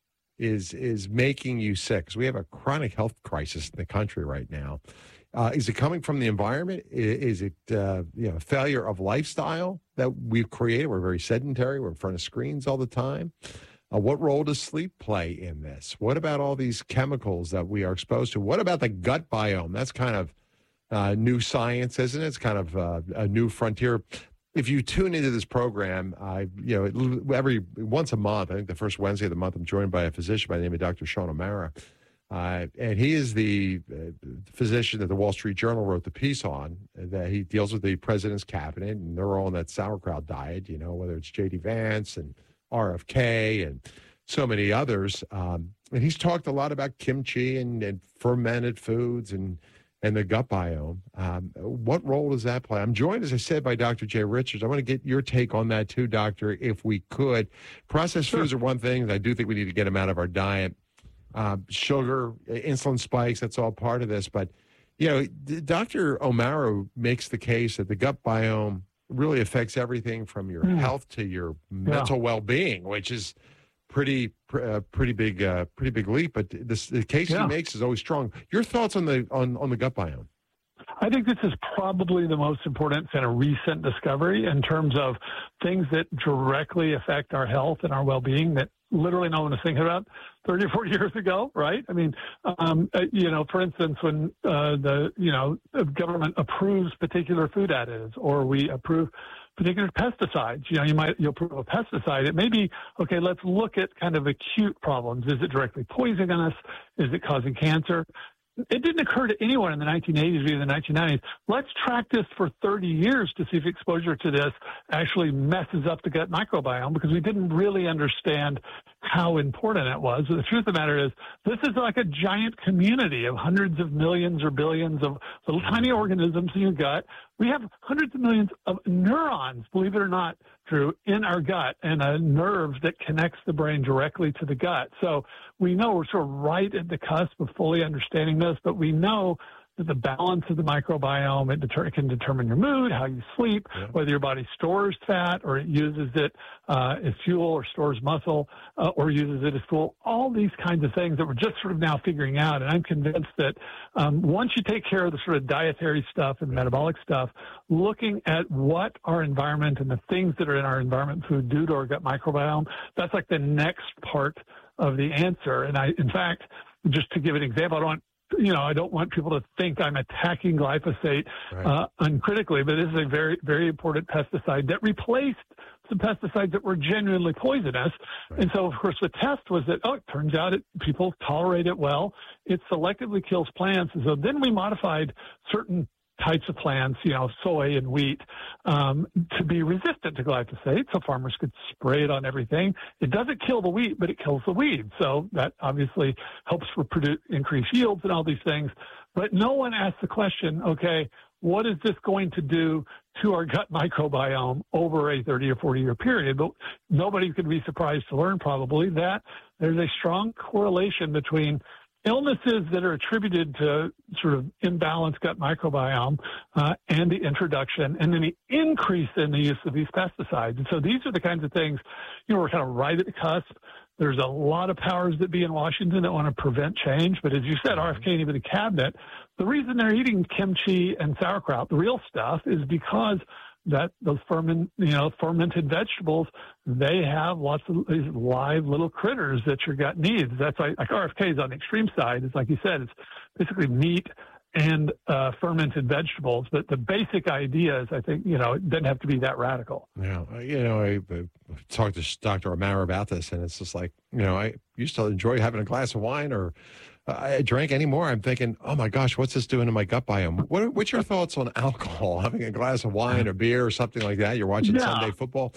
is making you sick? Because we have a chronic health crisis in the country right now. Is it coming from the environment? Is it a failure of lifestyle that we've created? We're very sedentary. We're in front of screens all the time. What role does sleep play in this? What about all these chemicals that we are exposed to? What about the gut biome? That's kind of new science, isn't it? It's kind of a new frontier. If you tune into this program, every once a month, I think the first Wednesday of the month, I'm joined by a physician by the name of Dr. Sean O'Mara. And he is the physician that the Wall Street Journal wrote the piece on, that he deals with the president's cabinet, and they're all on that sauerkraut diet, whether it's J.D. Vance and RFK and so many others. And he's talked a lot about kimchi and fermented foods and the gut biome. What role does that play? I'm joined, as I said, by Dr. Jay Richards. I want to get your take on that too, Doctor, if we could. Processed foods are one thing. I do think we need to get them out of our diet. Sugar, insulin spikes, that's all part of this. But, You know, Dr. O'Mara makes the case that the gut biome really affects everything from your health to your mental well-being, which is pretty big leap. But the case he makes is always strong. Your thoughts on the gut biome? I think this is probably the most important kind of recent discovery in terms of things that directly affect our health and our well-being that literally no one was thinking about 30 or 40 years ago, right? I mean, for instance, when the government approves particular food additives or we approve particular pesticides, you'll approve a pesticide. It may be, okay, let's look at kind of acute problems. Is it directly poisoning us? Is it causing cancer? It didn't occur to anyone in the 1980s or even the 1990s. Let's track this for 30 years to see if exposure to this actually messes up the gut microbiome, because we didn't really understand how important it was. The truth of the matter is, this is like a giant community of hundreds of millions or billions of little tiny organisms in your gut. We have hundreds of millions of neurons, believe it or not, Drew, in our gut, and a nerve that connects the brain directly to the gut. So we know we're sort of right at the cusp of fully understanding this, but we know that the balance of the microbiome, it can determine your mood, how you sleep, whether your body stores fat or it uses it as fuel or stores muscle or uses it as fuel, all these kinds of things that we're just sort of now figuring out. And I'm convinced that once you take care of the sort of dietary stuff and metabolic stuff, looking at what our environment and the things that are in our environment food do to our gut microbiome, that's like the next part of the answer. And in fact, just to give an example, I don't want people to think I'm attacking glyphosate uncritically, but this is a very, very important pesticide that replaced some pesticides that were genuinely poisonous. And so, of course, the test was that, it turns out people tolerate it well. It selectively kills plants. And so then we modified certain types of plants, soy and wheat, to be resistant to glyphosate, so farmers could spray it on everything. It doesn't kill the wheat, but it kills the weeds. So that obviously helps increase yields and all these things. But no one asked the question, okay, what is this going to do to our gut microbiome over a 30 or 40-year period? But nobody could be surprised to learn probably that there's a strong correlation between illnesses that are attributed to sort of imbalanced gut microbiome and the introduction and then the increase in the use of these pesticides. And so these are the kinds of things, we're kind of right at the cusp. There's a lot of powers that be in Washington that want to prevent change. But as you said, RFK and even the cabinet, the reason they're eating kimchi and sauerkraut, the real stuff, is because that those fermented vegetables, they have lots of these live little critters that your gut needs. That's like RFK is on the extreme side. It's like you said, it's basically meat and fermented vegetables. But the basic idea is, I think, it doesn't have to be that radical. Yeah. I talked to Dr. O'Mara about this, and it's just like, I used to enjoy having a glass of wine or I drank anymore. I'm thinking, oh my gosh, what's this doing to my gut biome? What's your thoughts on alcohol? Having a glass of wine or beer or something like that? You're watching Sunday football.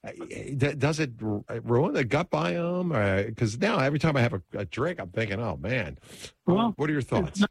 Does it ruin the gut biome? Because now every time I have a drink, I'm thinking, oh man. Well, what are your thoughts?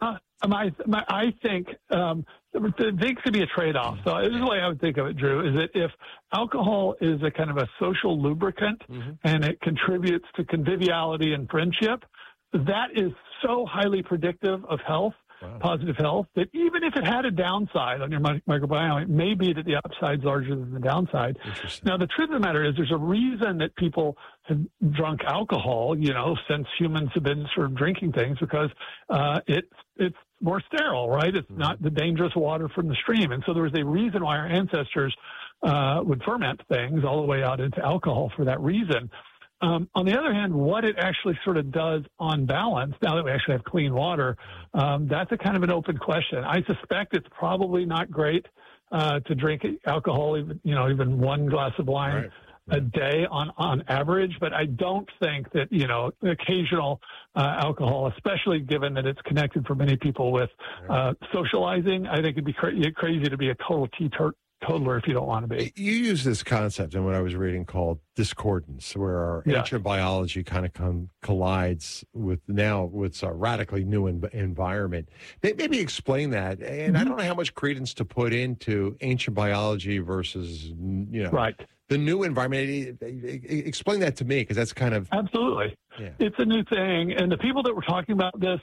I think there could be a trade-off. So this is the way I would think of it, Drew, is that if alcohol is a kind of a social lubricant and it contributes to conviviality and friendship, that is so highly predictive of health, positive health, that even if it had a downside on your microbiome, it may be that the upside's larger than the downside. Now, the truth of the matter is there's a reason that people have drunk alcohol, since humans have been sort of drinking things, because it's more sterile, right? It's not the dangerous water from the stream. And so there was a reason why our ancestors would ferment things all the way out into alcohol for that reason. On the other hand, what it actually sort of does on balance, now that we actually have clean water, that's a kind of an open question. I suspect it's probably not great to drink alcohol, even one glass of wine a day on average. But I don't think that, occasional alcohol, especially given that it's connected for many people with socializing, I think it'd be crazy to be a total teetotaler if you don't want to be. You use this concept in what I was reading called discordance, where our ancient biology kind of collides with a radically new environment. Maybe explain that. And I don't know how much credence to put into ancient biology versus, the new environment. Explain that to me, because that's kind of... Absolutely. Yeah. It's a new thing. And the people that were talking about this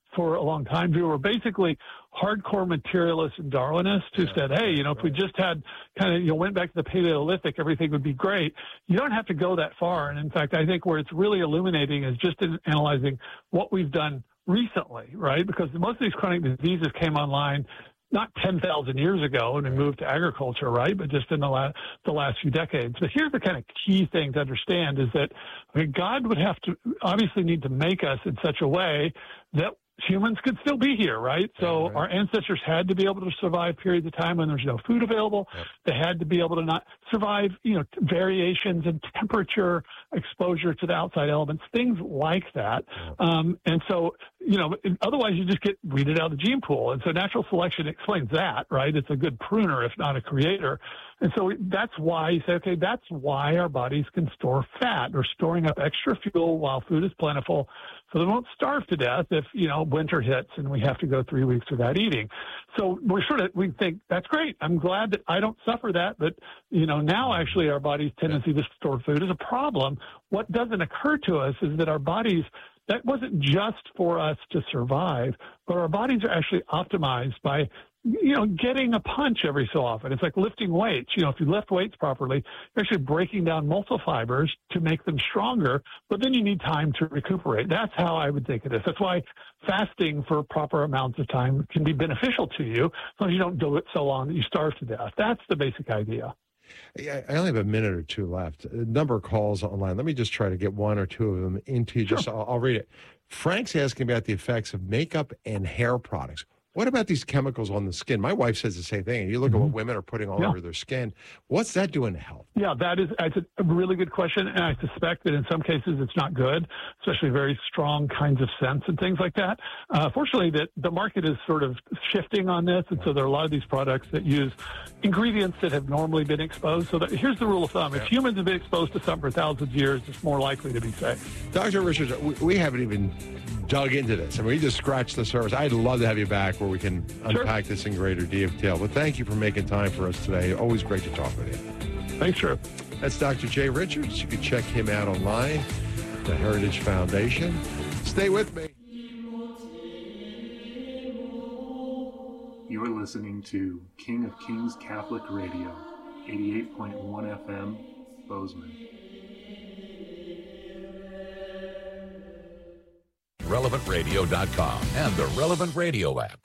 for a long time, Drew, were basically hardcore materialists and Darwinists who said, hey, if we just had went back to the Paleolithic, everything would be great. You don't have to go that far. And in fact, I think where it's really illuminating is just in analyzing what we've done recently, right? Because most of these chronic diseases came online not 10,000 years ago and we moved to agriculture, right? But just in the last few decades. But here's the kind of key thing to understand is that God would have to obviously need to make us in such a way that humans could still be here, right? So our ancestors had to be able to survive periods of time when there's no food available. They had to be able to not survive, variations in temperature, exposure to the outside elements, things like that. And so, otherwise you just get weeded out of the gene pool. And so natural selection explains that, right? It's a good pruner, if not a creator. And so that's why you say, okay, that's why our bodies can store fat. They're storing up extra fuel while food is plentiful, so they won't starve to death if, winter hits and we have to go 3 weeks without eating. So we think that's great. I'm glad that I don't suffer that. But, now actually our body's tendency to store food is a problem. What doesn't occur to us is that our bodies, that wasn't just for us to survive, but our bodies are actually optimized by getting a punch every so often. It's like lifting weights. If you lift weights properly, you're actually breaking down muscle fibers to make them stronger, but then you need time to recuperate. That's how I would think of this. That's why fasting for proper amounts of time can be beneficial to you, as long as you don't do it so long that you starve to death. That's the basic idea. I only have a minute or two left. A number of calls online. Let me just try to get one or two of them into you. I'll read it. Frank's asking about the effects of makeup and hair products. What about these chemicals on the skin? My wife says the same thing. And you look at what women are putting all over their skin. What's that doing to health? Yeah, that's a really good question. And I suspect that in some cases it's not good, especially very strong kinds of scents and things like that. Fortunately, the market is sort of shifting on this. And so there are a lot of these products that use ingredients that have normally been exposed. So here's the rule of thumb. If humans have been exposed to something for thousands of years, it's more likely to be safe. Dr. Richards, we haven't even dug into this. I mean, we just scratched the surface. I'd love to have you back where we can unpack this in greater detail. But thank you for making time for us today. Always great to talk with you. Thanks, Drew. That's Dr. Jay Richards. You can check him out online, the Heritage Foundation. Stay with me. You are listening to King of Kings Catholic Radio, 88.1 FM, Bozeman. RelevantRadio.com and the Relevant Radio app.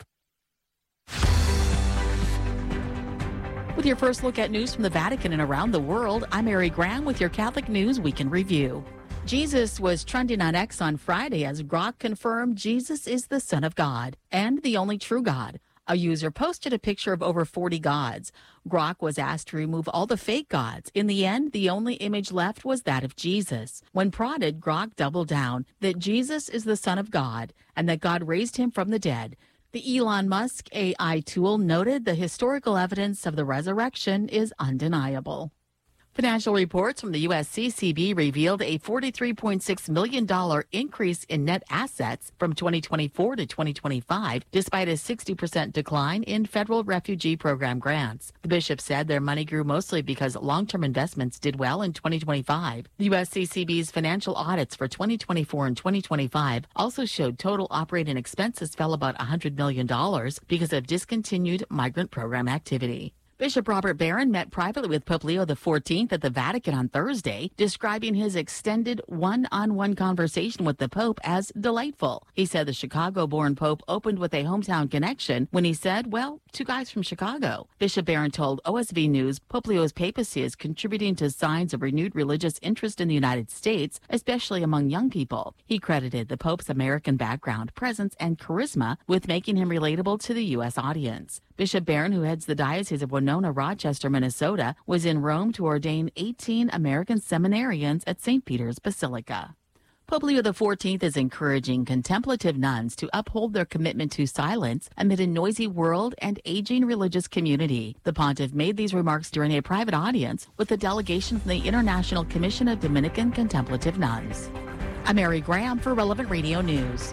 With your first look at news from the Vatican and around the world, I'm Mary Graham with your Catholic News Week in Review. Jesus was trending on X on Friday as Grok confirmed Jesus is the Son of God and the only true God. A user posted a picture of over 40 gods. Grok was asked to remove all the fake gods. In the end, the only image left was that of Jesus. When prodded, Grok doubled down that Jesus is the Son of God and that God raised him from the dead. The Elon Musk AI tool noted the historical evidence of the resurrection is undeniable. Financial reports from the USCCB revealed a $43.6 million increase in net assets from 2024 to 2025, despite a 60% decline in federal refugee program grants. The bishop said their money grew mostly because long-term investments did well in 2025. The USCCB's financial audits for 2024 and 2025 also showed total operating expenses fell about $100 million because of discontinued migrant program activity. Bishop Robert Barron met privately with Pope Leo XIV at the Vatican on Thursday, describing his extended one-on-one conversation with the Pope as delightful. He said the Chicago-born Pope opened with a hometown connection when he said, well, two guys from Chicago. Bishop Barron told OSV News Pope Leo's papacy is contributing to signs of renewed religious interest in the United States, especially among young people. He credited the Pope's American background, presence, and charisma with making him relatable to the U.S. audience. Bishop Barron, who heads the Diocese of Winona, Rochester, Minnesota, was in Rome to ordain 18 American seminarians at St. Peter's Basilica. Pope Leo XIV is encouraging contemplative nuns to uphold their commitment to silence amid a noisy world and aging religious community. The pontiff made these remarks during a private audience with a delegation from the International Commission of Dominican Contemplative Nuns. I'm Mary Graham for Relevant Radio News.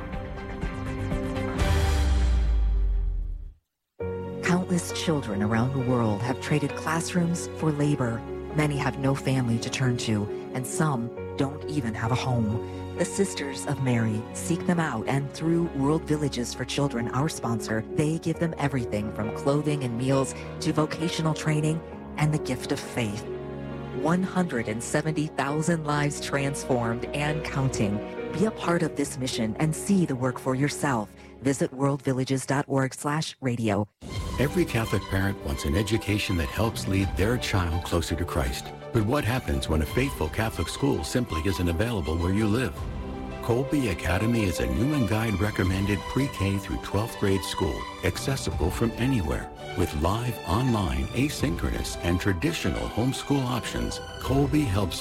Countless children around the world have traded classrooms for labor. Many have no family to turn to, and some don't even have a home. The Sisters of Mary seek them out, and through World Villages for Children, our sponsor, they give them everything from clothing and meals to vocational training and the gift of faith. 170,000 lives transformed and counting. Be a part of this mission and see the work for yourself. Visit worldvillages.org/radio. Every Catholic parent wants an education that helps lead their child closer to Christ. But what happens when a faithful Catholic school simply isn't available where you live? Colby Academy is a new and guide recommended pre-K through 12th grade school, accessible from anywhere. With live, online, asynchronous, and traditional homeschool options, Colby helps